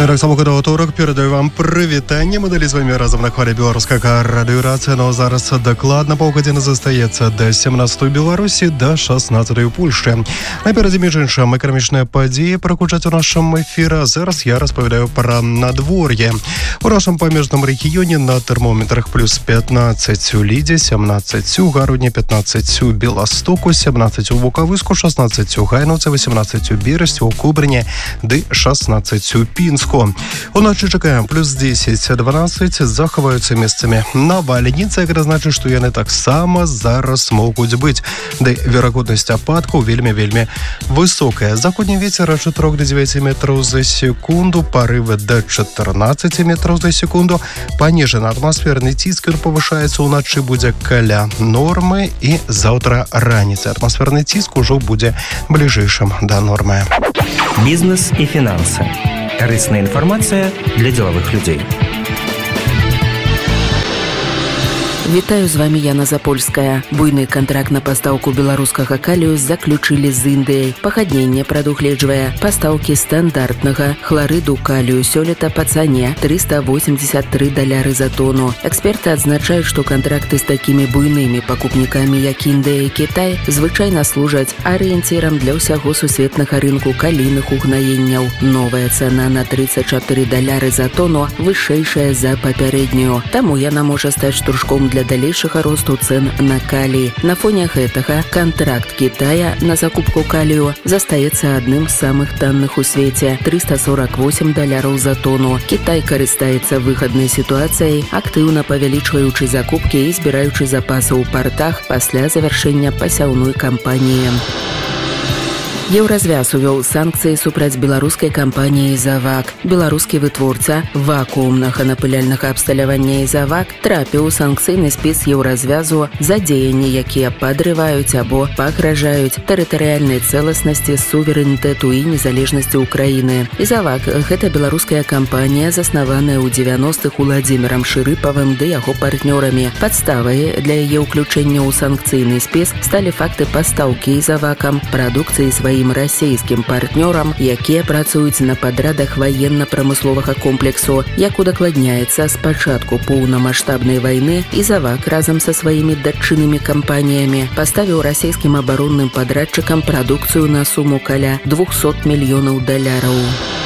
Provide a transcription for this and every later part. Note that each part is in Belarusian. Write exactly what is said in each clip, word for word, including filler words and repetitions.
Так само, когда вторник, передаю вам привітання. Моделі з вами разом на хвалі Білоруська радіорація. Ну а зараз докладно півгодини застається до сімнадцятої Білорусі, до шістнадцятої Польщі. Напереді, між іншим, економічні події прокучать у нашому ефірі. Зараз я розповідаю про надвор'я. У нашому поміжному регіоні на термометрах плюс п'ятнадцять у Ліді, сімнадцять у Гародні, п'ятнадцять у Білостоку, сімнадцять у Буковиську, шістнадцять у Гайновці, вісімнадцять у Бересті, у Кубрині, де шістнадцять у Пінську. Уночі чекаємо плюс десять дванадцять, заховаються місцями навальні. Це якраз значить, що яны так само зараз можуть бути, де вірогідність опадку вельми-вельми висока. Заходній вітер від чотирьох до дев'яти метрів за секунду, пориви до чотирнадцяти метрів за секунду. Понижений атмосферний тиск повишається, уночі буде каля норми, і завтра раніця атмосферний тиск уже буде ближайшим до норми. Бізнес і фінанси. Корисна інформація для ділових людей. Вітаю, з вами Яна Запольская. Буйны контракт на пастаўку беларускага калію заключылі з Індыяй. Пагадненне прадугледжвае пастаўкі стандартнага хларыду калію сёлета па цане триста восемьдесят три даляры за тону. Эксперты адзначаюць, што кантракты з такімі буйнымі пакупнікамі, як Індыя і Кітай, звычайна служаць арыенцірам для ўсяго сусветнага рынку калійных угнаенняў. Новая цана на тридцать чатыры даляры за тону вышэйшая за папярэднюю. Таму яна можа стаць штуршком для далейшага росту цен на калій. На фоне гэтага кантракт Китая на закупку калію застаецца адным з самых танных у свеце – триста сорок восемь даляраў за тону. Китай карыстаецца выгаднай сітуацыяй, актыўна павялічваючы закупкі і збіраючы запасы ў партах пасля завяршэння пасяўной кампаніі. Еўразвяз увёў санкцыі супраць беларускай кампаніі «Ізавак». Беларускі вытворца вакуумнага напыляльнага абсталявання «Ізавак» трапіў у санкцыйны спіс Еўразвязу за дзеянні, якія падрываюць або пагражаюць тэрытарыяльнай цэласнасці, суверэнітэту і незалежнасці ўкраіны. «Ізавак» – гэта беларуская кампанія, заснаваная ў дзевяностых Уладзімірам Шырыпавым ды яго партнёрамі. Падставай для яе ўключэння ў санкцыйны спіс сталі факты пастаўкі «Ізавакам» прадукцыі сваім расійскім партнёрам, якія працуюць на падрадах ваенна-прамысловага комплексу. Як удакладняецца, з пачатку поўнамаштабнай вайны «Ізавак» разам са сваімі датчыннымі кампаніямі паставіў расійскім абаронным падрадчыкам прадукцыю на суму каля двухсот мільёнаў даляраў.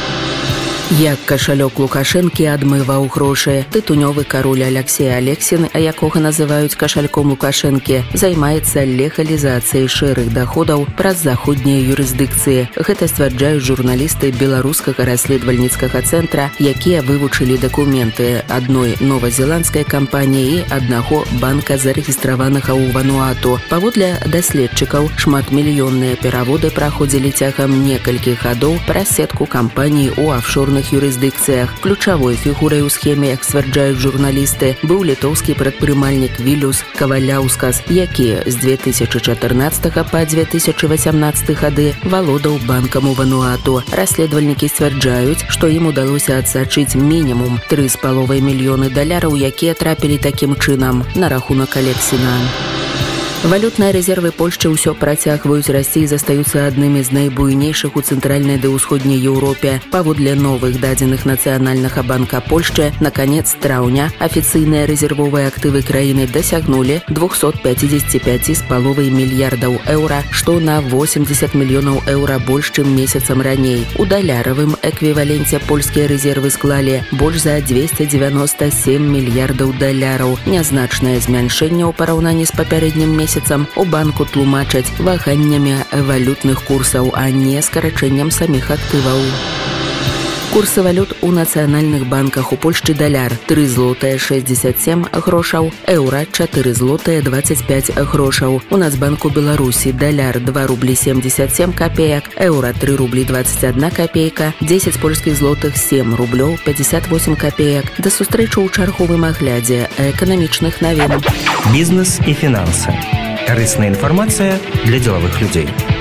Як кашалёк Лукашэнкі адмываў грошы. Тытунёвы кароль Алексей Алексін, якога называюць кашальком Лукашэнкі, займаецца легалізацыяй шэрых даходаў праз заходнія юрысдыкцыі. Гэта сцвярджаюць журналісты беларускага расследавальніцкага цэнтра, якія вывучылі дакументы адной новазеландскай кампаніі і аднаго банка, зарэгістраванага ў Вануату. Паводле даследчыкаў, шматмільённыя пераводы праходзілі цягам некалькіх гадоў праз сетку кампаній у афшорных юрысдыкцыях. Ключавой фігурай у схеме, як сцвярджаюць журналісты, быў літоўскі прадпрымальнік Вілюс Каваляўскас, які з две тысячы чатырнаццатага па две тысячы васямнаццаты гады валодаў банкам у Вануату. Расследавальнікі сцвярджаюць, што ім удалося адсачыць мінімум тры з паловай мільёны даляраў, якія трапілі такім чынам на рахунак Алексіна. Валютныя рэзервы Польшчы ўсё працягваюць расці і застаюцца аднымі з найбуйнейшых у цэнтральнай ды ўсходняй Еўропе. Паводле новых дадзеных Нацыянальнага банка Польшчы, на канец траўня афіцыйныя рэзервовыя актывы краіны дасягнулі двухсот пяцідзесяці пяці з паловай мільярдаў еўра, што на восемьдесят мільёнаў еўра больш, чым месяцам раней. У даляравым эквіваленце польскія рэзервы склалі больш за двести девяносто семь мільярдаў даляраў. Нязначнае змяншэнне ў параўнанні з папярэднім месяцам у банку тлумачаць ваганнямі валютных курсаў, а не скарачэннем саміх актываў. Курсы валют у нацыянальных банках у Польшчы: даляр тры злотыя шэсцьдзесят сем грошаў, еўра чатыры злотыя двадцать пять грошаў. У Нацбанку Беларусі даляр два рублі семьдесят семь копеек, еўра три рублі двадцать одна копейка, дзесяць польскіх злотых сем рублёў пятьдесят восемь копеек. Да сустрэчы ў чарговым аглядзе эканамічных навін. Бізнес і фінансы. Корисна інформація для ділових людей.